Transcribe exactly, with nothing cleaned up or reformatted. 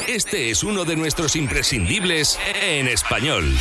Este es uno de nuestros imprescindibles en español.